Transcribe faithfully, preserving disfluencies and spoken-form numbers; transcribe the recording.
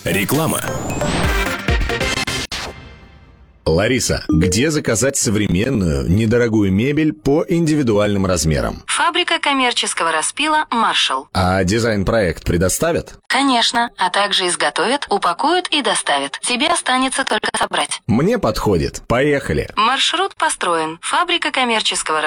Реклама. Лариса, где заказать современную, недорогую мебель по индивидуальным размерам? Фабрика коммерческого распила «Маршалл». А дизайн-проект предоставят? Конечно, а также изготовят, упакуют и доставят. Тебе останется только собрать. Мне подходит. Поехали. Маршрут построен. Фабрика коммерческого